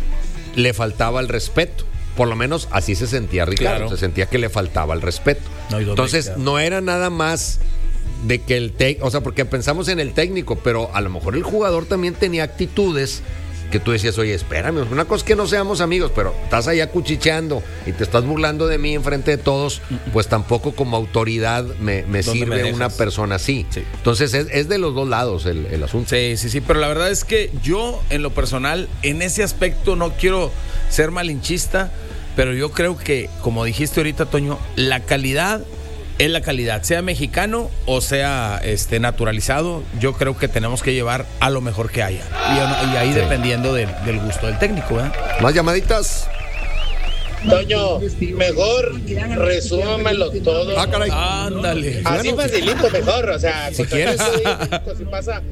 le faltaba el respeto. Por lo menos así se sentía Ricardo, Claro. se sentía que le faltaba el respeto. No, ¿y dónde Entonces, queda? no era nada más de que el técnico, o sea, porque pensamos en el técnico, pero a lo mejor el jugador también tenía actitudes que tú decías, oye, espérame, una cosa es que no seamos amigos, pero estás allá cuchicheando y te estás burlando de mí enfrente de todos, pues tampoco como autoridad me, me ¿Dónde sirve me una dejas? persona así. Sí. Entonces es, es de los dos lados el, el asunto. Sí, sí, sí, pero la verdad es que yo, en lo personal, en ese aspecto no quiero ser malinchista, pero yo creo que, como dijiste ahorita, Toño, la calidad es la calidad, sea mexicano o sea este naturalizado. Yo creo que tenemos que llevar a lo mejor que haya. Y, y ahí Sí. dependiendo del, del gusto del técnico, ¿eh? Más llamaditas. Toño, mejor resúmamelo todo. Ah, caray. Ándale. Así Bueno, facilito, mejor. O sea, si con quieres. tanto, si pasa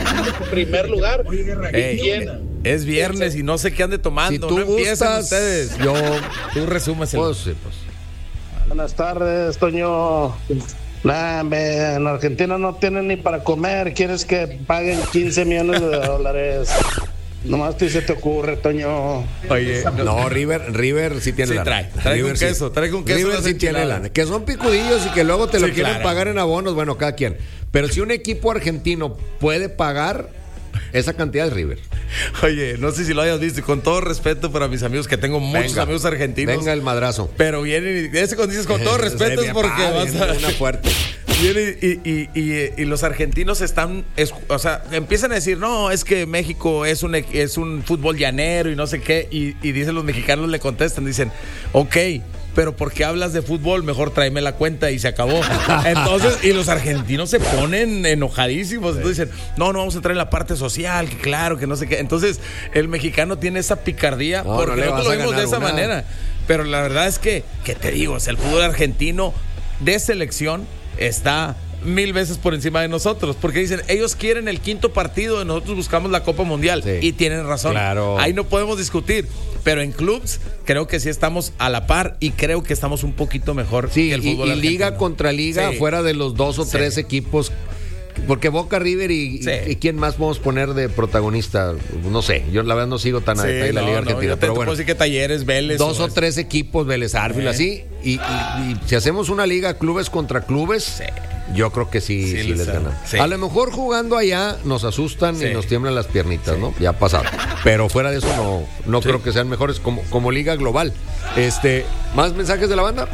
en primer lugar. Ey, ¿Quién? es viernes y no sé qué ande tomando. Si tú no empiecen gustas, ustedes. yo Tú resúmeselo. pues, sí, pues. Buenas tardes, Toño. Nah, hombre, en Argentina no tienen ni para comer. ¿Quieres que paguen quince millones de dólares? Nomás te se te ocurre, Toño. Oye, No, River, River sí tiene Sí lana. trae, trae River con sí. queso, trae con queso River las sí tiene enchiladas. lana. Que son picudillos y que luego te lo Sí, quieren claro. pagar en abonos, bueno, cada quien. Pero si un equipo argentino puede pagar esa cantidad de River. Oye, no sé si lo hayas visto, y con todo respeto para mis amigos, que tengo muchos Venga, amigos argentinos. Venga el madrazo. Pero vienen y ese cuando dices con todo respeto es porque Ah, vas viene a una fuerte. vienen y, y, y, y los argentinos están, es- o sea, empiezan a decir, no, es que México es un, es un fútbol llanero y no sé qué, y, y dicen los mexicanos, le contestan, dicen, ok, pero ¿por qué hablas de fútbol? Mejor tráeme la cuenta y se acabó. Entonces, y los argentinos se ponen enojadísimos. Entonces dicen, no, no vamos a entrar en la parte social, que claro, que no sé qué. Entonces, el mexicano tiene esa picardía No, porque no le nosotros vas lo a vimos de ganar esa una. manera. Pero la verdad es que, ¿qué te digo? O sea, el fútbol argentino de selección está mil veces por encima de nosotros, porque dicen, ellos quieren el quinto partido y nosotros buscamos la Copa Mundial. Sí. Y tienen razón. Claro. Ahí no podemos discutir. Pero en clubs creo que sí estamos a la par y creo que estamos un poquito mejor Sí, que el y, fútbol y argentino. liga contra liga, Sí. fuera de los dos o Sí. tres equipos. Porque Boca, River y, Sí. y, y quién más podemos poner de protagonista, no sé, yo la verdad no sigo tan a Sí, detalle la no, Liga no, Argentina, yo te- pero te bueno, puedo decir que Talleres, Vélez. dos o es- tres equipos, Vélez, Arfield, Eh. así, y, y- y si hacemos una liga clubes contra clubes, yo creo que sí, Sí, sí, les les da- ganan. sí. A lo mejor jugando allá nos asustan Sí. y nos tiemblan las piernitas, ¿no? Ya ha pasado. Pero fuera de eso no, no Sí. creo que sean mejores como, como liga global. Este, ¿más mensajes de la banda?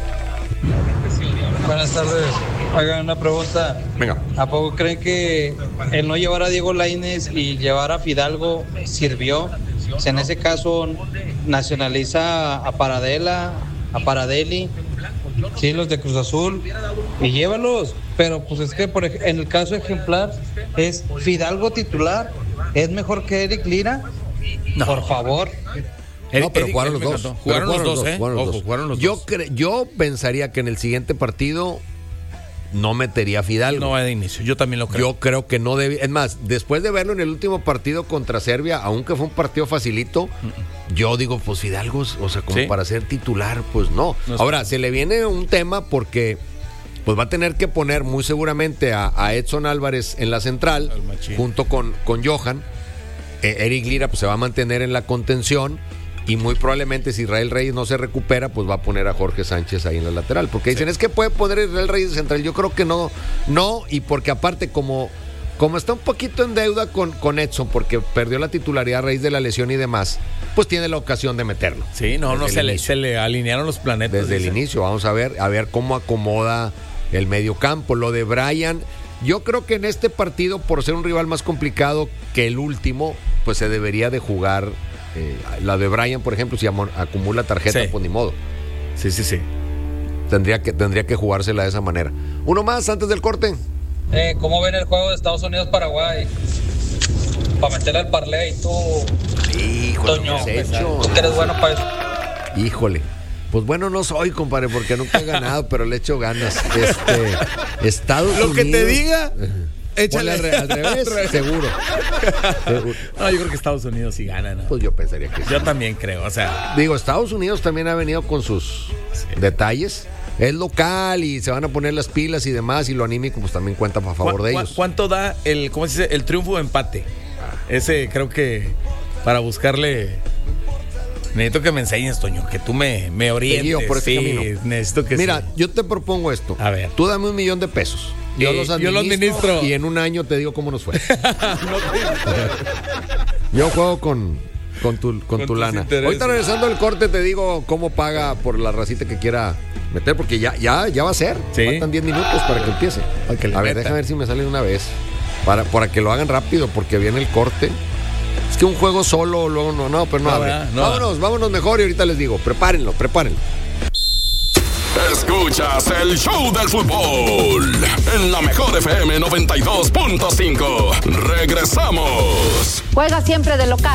Buenas tardes. Oigan, una pregunta. Venga. ¿A poco creen que el no llevar a Diego Lainez y llevar a Fidalgo sirvió? Si en ese caso nacionaliza a Paradela, a Paradeli, sí, los de Cruz Azul, y llévalos. Pero pues es que por ej- en el caso ejemplar es Fidalgo titular, es mejor que Eric Lira. Por favor. No, pero Eric- jugaron Eric los me dos. encantó. Pero Jugaron los dos, ¿eh? jugaron los Ojo, dos. jugaron los yo dos. cre- yo pensaría que en el siguiente partido no metería a Fidalgo. No va de inicio, yo también lo creo. Yo creo que no debe. Es más, después de verlo en el último partido contra Serbia, aunque fue un partido facilito, yo digo, pues Fidalgo, o sea, como Sí. para ser titular, pues no. No Ahora, está. se le viene un tema porque pues va a tener que poner muy seguramente a, a Edson Álvarez en la central, Al machín. junto con, con Johan. eh, Eric Lira pues se va a mantener en la contención y muy probablemente si Israel Reyes no se recupera, pues va a poner a Jorge Sánchez ahí en la lateral. Porque dicen, sí. es que puede poner a Israel Reyes de central. Yo creo que no, no, y porque aparte como, como está un poquito en deuda con, con Edson, porque perdió la titularidad a raíz de la lesión y demás, pues tiene la ocasión de meterlo. Sí, no, no se le, se le alinearon los planetas. Desde dice. el inicio, vamos a ver, a ver cómo acomoda el mediocampo. Lo de Brian, yo creo que en este partido, por ser un rival más complicado que el último, pues se debería de jugar. Eh, la de Brian, por ejemplo, si acumula tarjeta, sí. pues ni modo. Sí, sí, sí. Tendría que, tendría que jugársela de esa manera. Uno más antes del corte. Eh, ¿Cómo ven el juego de Estados Unidos-Paraguay? Para meterle al parlay, tú. Híjole, Toño, ¿qué has hecho? Tú que eres bueno para eso. Híjole. Pues bueno, no soy, compadre, porque nunca he ganado, pero le echo ganas. Este, Estados Lo Unidos. que te diga. Échale al, re, al revés, seguro. seguro. No, yo creo que Estados Unidos sí gana, ¿no? Pues yo pensaría que sí. Yo también creo, o sea. Digo, Estados Unidos también ha venido con sus sí. detalles. Es local y se van a poner las pilas y demás, y lo anímico pues también cuenta a favor de ellos. ¿Cuánto da el, cómo se dice, el triunfo o empate? Ese creo que para buscarle. Necesito que me enseñes, Toño, que tú me, me orientes. Te guío por este sí, camino. Necesito que Mira, sí. yo te propongo esto. A ver. Tú dame un millón de pesos. Yo, eh, los administro, yo lo administro. Y en un año te digo cómo nos fue. Yo juego con, con tu, con con tu lana. Intereses. Ahorita regresando al corte te digo cómo paga por la racita que quiera meter, porque ya, ya, ya va a ser. ¿Sí? Faltan diez minutos para que empiece. Que a ver, meta. déjame ver si me sale de una vez. Para, para que lo hagan rápido, porque viene el corte. Es que un juego solo, luego no, no, pero no, no abre. No, vámonos, no. vámonos mejor y ahorita les digo, prepárenlo, prepárenlo. Escuchas el show del fútbol en la mejor F M noventa y dos punto cinco. Regresamos. Juega siempre de local.